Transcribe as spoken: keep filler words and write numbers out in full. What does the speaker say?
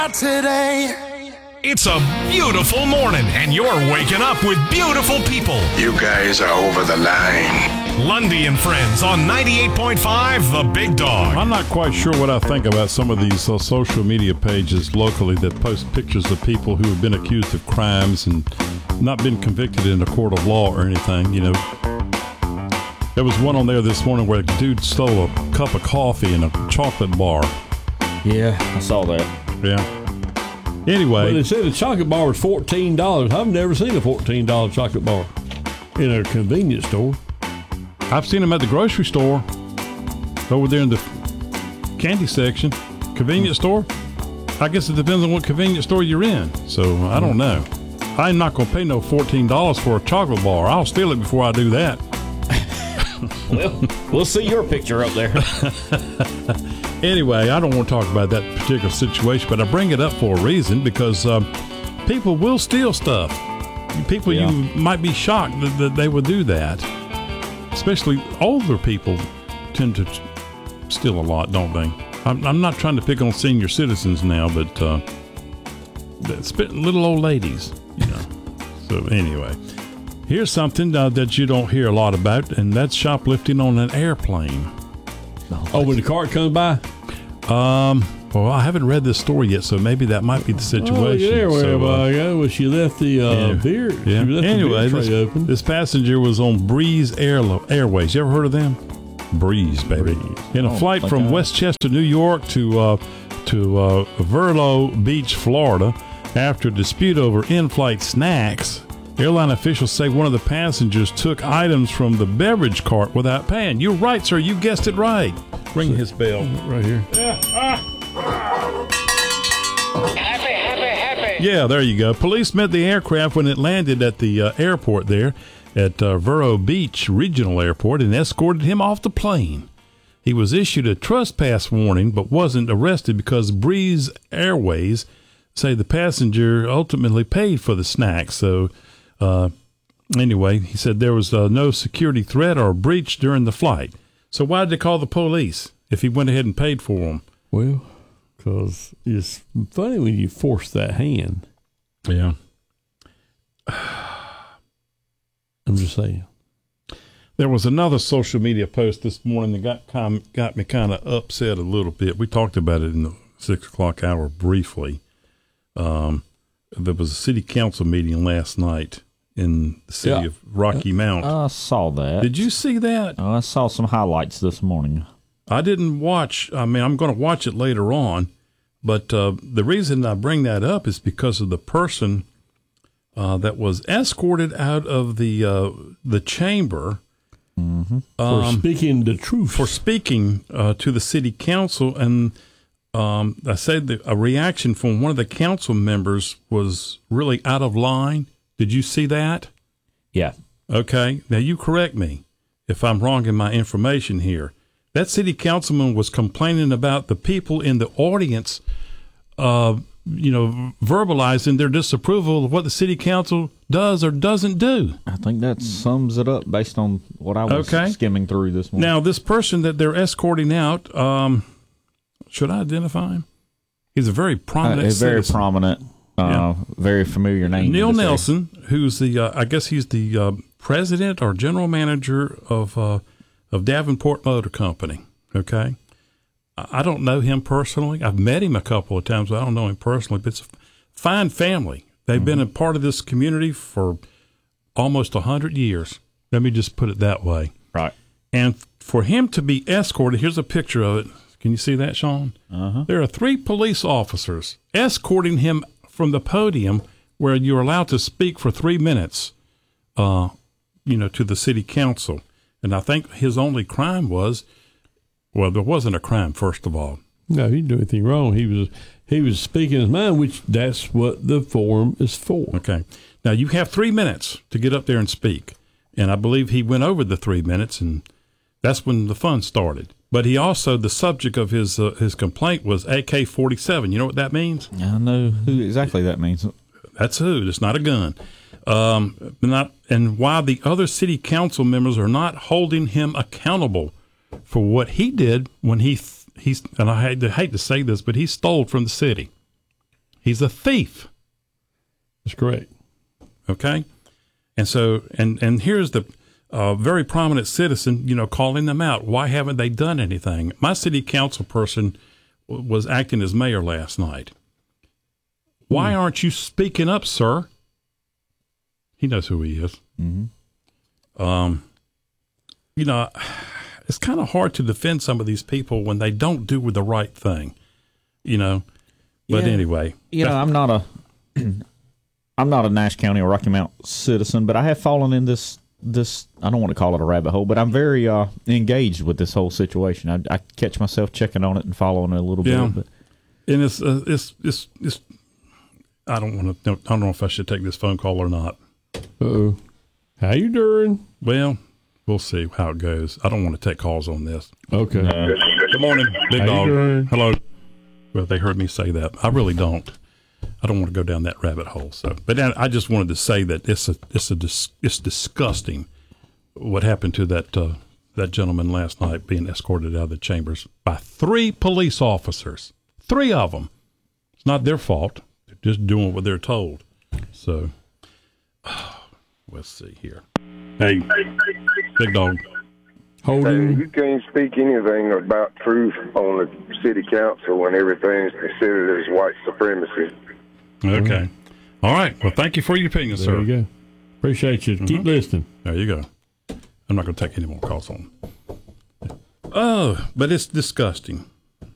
Today. It's a beautiful morning, and you're waking up with beautiful people. You guys are over the line. Lundy and Friends on ninety-eight point five, The Big Dog. I'm not quite sure what I think about some of these uh, social media pages locally that post pictures of people who have been accused of crimes and not been convicted in a court of law or anything. You know, there was one on there this morning where a dude stole a cup of coffee in a chocolate bar. Yeah, I saw that. Yeah. Anyway. Well, they said the chocolate bar was fourteen dollars. I've never seen a fourteen dollars chocolate bar in a convenience store. I've seen them at the grocery store, over there in the candy section. Convenience store? I guess it depends on what convenience store you're in. So, I don't know. I'm not going to pay no fourteen dollars for a chocolate bar. I'll steal it before I do that. Well, we'll see your picture up there. Anyway, I don't want to talk about that particular situation, but I bring it up for a reason because um, people will steal stuff. People, yeah. You might be shocked that, that they would do that. Especially older people tend to steal a lot, don't they? I'm, I'm not trying to pick on senior citizens now, but uh, little old ladies, you know. So anyway, here's something uh, that you don't hear a lot about, and that's shoplifting on an airplane. Oh, when the car comes by? Um, well, I haven't read this story yet, so maybe that might be the situation. Oh, yeah, where so, uh, yeah, well, she left the uh, yeah. beer. Yeah. She left anyway, the beer this, tray open. this passenger was on Breeze Air, Airways. You ever heard of them? Breeze, baby. Breeze. In a oh, flight from God. Westchester, New York to uh, to uh, Vero Beach, Florida, after a dispute over in-flight snacks, airline officials say one of the passengers took items from the beverage cart without paying. You're right, sir. You guessed it right. Ring his bell. Right here. Happy, happy, happy. Yeah, there you go. Police met the aircraft when it landed at the uh, airport there at uh, Vero Beach Regional Airport and escorted him off the plane. He was issued a trespass warning but wasn't arrested because Breeze Airways say the passenger ultimately paid for the snacks. So, uh, anyway, he said there was uh, no security threat or breach during the flight. So why did they call the police if he went ahead and paid for them? Well, because it's funny when you force that hand. Yeah. I'm just saying. There was another social media post this morning that got com- got me kind of upset a little bit. We talked about it in the six o'clock hour briefly. Um, there was a city council meeting last night in the city yeah. of Rocky Mount. I saw that. Did you see that? Oh, I saw some highlights this morning. I didn't watch. I mean, I'm going to watch it later on. But uh, the reason I bring that up is because of the person uh, that was escorted out of the uh, the chamber mm-hmm. um, for speaking the truth. For speaking uh, to the city council. And um, I said that a reaction from one of the council members was really out of line. Did you see that? Yeah. Okay. Now, you correct me if I'm wrong in my information here. That city councilman was complaining about the people in the audience, uh, you know, verbalizing their disapproval of what the city council does or doesn't do. I think that sums it up based on what I was okay. skimming through this morning. Now, this person that they're escorting out, um, should I identify him? He's a very prominent uh, a very citizen. prominent, uh, yeah. very familiar name. Neil Nelson, who's the, uh, I guess he's the uh, president or general manager of uh, of Davenport Motor Company. Okay, I don't know him personally. I've met him a couple of times, but I don't know him personally. But it's a fine family. They've mm-hmm. been a part of this community for almost a hundred years. Let me just put it that way. Right. And for him to be escorted, here's a picture of it. Can you see that, Sean? Uh-huh. There are three police officers escorting him from the podium where you're allowed to speak for three minutes, uh, you know, to the city council. And I think his only crime was, well, there wasn't a crime, first of all. No, he didn't do anything wrong. He was he was speaking his mind, which that's what the forum is for. Okay. Now, you have three minutes to get up there and speak. And I believe he went over the three minutes, and that's when the fun started. But he also, the subject of his uh, his complaint was A K forty-seven. You know what that means? I know who exactly that means. That's who. It's not a gun. Um, not, and why the other city council members are not holding him accountable for what he did when he, he's, and I hate to, hate to say this, but he stole from the city. He's a thief. That's correct. Okay. And so, and, and here's the uh, very prominent citizen, you know, calling them out. Why haven't they done anything? My city council person w- was acting as mayor last night. Why aren't you speaking up, sir? He knows who he is. Mm-hmm. Um, you know, it's kind of hard to defend some of these people when they don't do the right thing, you know. But Yeah. anyway, You know, I'm not a, I'm not a Nash County or Rocky Mount citizen, but I have fallen in this this. I don't want to call it a rabbit hole, but I'm very uh, engaged with this whole situation. I, I catch myself checking on it and following it a little Yeah. bit. But and it's uh, it's it's it's. I don't want to. I don't know if I should take this phone call or not. Uh-oh. How you doing? Well, we'll see how it goes. I don't want to take calls on this. Okay. Good morning, Big How you Dog. doing? Hello. Well, they heard me say that. I really don't. I don't want to go down that rabbit hole. So, but I I just wanted to say that it's a it's a dis, it's disgusting what happened to that uh, that gentleman last night being escorted out of the chambers by three police officers. Three of them. It's not their fault. They're just doing what they're told. So, let's see here. Hey, Big Dog. Holding. You can't speak anything about truth on the city council when everything's considered as white supremacy. Okay. All right. Well, thank you for your opinion, There sir. you go. Appreciate you. Keep listening. There you go. I'm not going to take any more calls on. Oh, but it's disgusting.